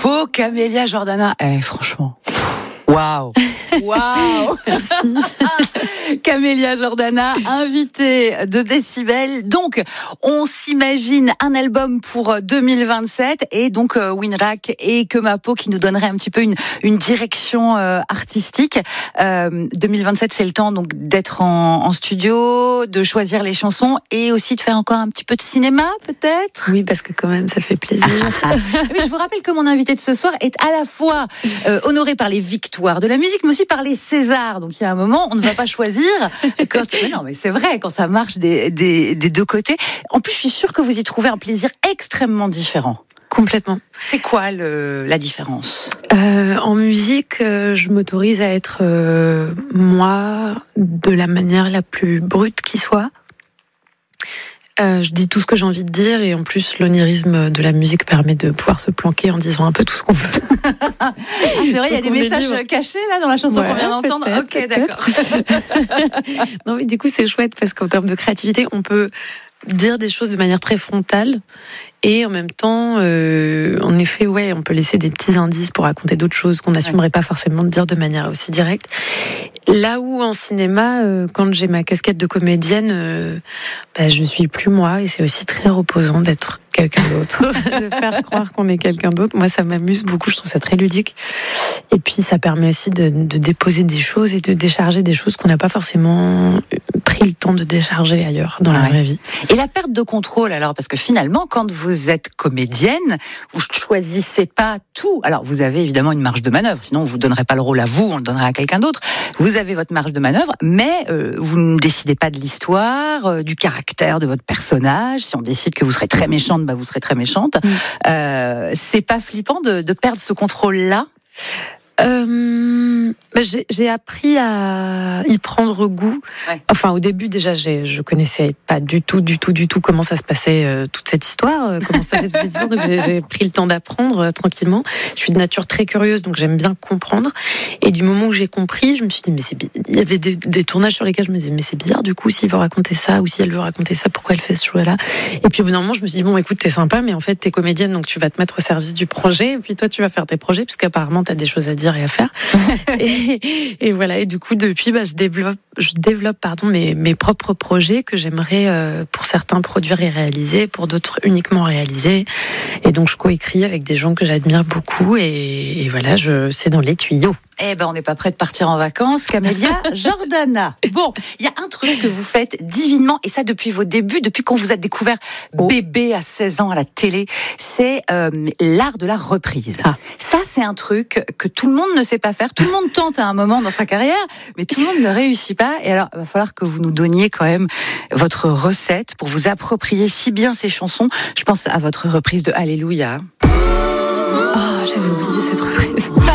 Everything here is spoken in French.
Bravo, Camélia Jordana. Franchement, waouh. Waouh. Merci. Camélia Jordana, invitée de Décibel. Donc, on s'imagine un album pour 2027 et donc Winrack et Kemapo qui nous donneraient un petit peu une direction artistique. 2027, c'est le temps donc d'être en studio, de choisir les chansons et aussi de faire encore un petit peu de cinéma, peut-être. Oui, parce que quand même, ça fait plaisir. Oui, je vous rappelle que mon invité de ce soir est à la fois honoré par les victoires de la musique, mais aussi par les Césars. Donc il y a un moment, on ne va pas choisir. Mais non, mais c'est vrai, quand ça marche des deux côtés. En plus, je suis sûre que vous y trouvez un plaisir extrêmement différent. Complètement. C'est quoi la différence ? En musique, je m'autorise à être moi de la manière la plus brute qui soit. Je dis tout ce que j'ai envie de dire et en plus l'onirisme de la musique permet de pouvoir se planquer en disant un peu tout ce qu'on veut. C'est vrai, il y a des messages cachés là dans la chanson qu'on vient d'entendre. Ok, d'accord. Non mais du coup c'est chouette parce qu'en termes de créativité, on peut dire des choses de manière très frontale et en même temps, en effet, ouais, on peut laisser des petits indices pour raconter d'autres choses qu'on n'assumerait pas forcément de dire de manière aussi directe. Là où en cinéma, quand j'ai ma casquette de comédienne, je suis plus moi et c'est aussi très reposant d'être quelqu'un d'autre, de faire croire qu'on est quelqu'un d'autre. Moi, ça m'amuse beaucoup, je trouve ça très ludique. Et puis, ça permet aussi de déposer des choses et de décharger des choses qu'on n'a pas forcément pris le temps de décharger ailleurs dans la vraie vie. Et la perte de contrôle, alors, parce que finalement, quand vous êtes comédienne, vous ne choisissez pas tout. Alors, vous avez évidemment une marge de manœuvre, sinon on ne vous donnerait pas le rôle à vous, on le donnerait à quelqu'un d'autre. Vous avez votre marge de manœuvre, mais vous ne décidez pas de l'histoire, du caractère de votre personnage. Si on décide que vous serez très méchante, vous serez très méchante. C'est pas flippant de perdre ce contrôle-là ? J'ai appris à y prendre goût. Ouais. Enfin, au début, déjà, je connaissais pas du tout comment ça se passait, toute cette histoire, donc j'ai pris le temps d'apprendre tranquillement. Je suis de nature très curieuse, donc j'aime bien comprendre. Et du moment où j'ai compris, je me suis dit, mais il y avait des tournages sur lesquels je me disais, mais c'est bizarre, du coup, s'il veut raconter ça, ou si elle veut raconter ça, pourquoi elle fait ce choix-là? Et puis, au bout d'un moment, je me suis dit, bon, écoute, t'es sympa, mais en fait, t'es comédienne, donc tu vas te mettre au service du projet, et puis toi, tu vas faire tes projets, parce qu'apparemment, t'as des choses à dire et à faire. et voilà. Et du coup, depuis, je développe mes propres projets que j'aimerais, pour certains, produire et réaliser, pour d'autres, uniquement réaliser. Et donc, je coécris avec des gens que j'admire beaucoup. Et voilà, c'est dans les tuyaux. On n'est pas prêt de partir en vacances, Camélia Jordana. Bon, il y a un truc que vous faites divinement, et ça depuis vos débuts, depuis qu'on vous a découvert bébé à 16 ans à la télé, c'est l'art de la reprise. Ça, c'est un truc que tout le monde ne sait pas faire. Tout le monde tente à un moment dans sa carrière, mais tout le monde ne réussit pas. Et alors, il va falloir que vous nous donniez quand même votre recette pour vous approprier si bien ces chansons. Je pense à votre reprise de Alléluia. Oh, j'avais oublié cette reprise.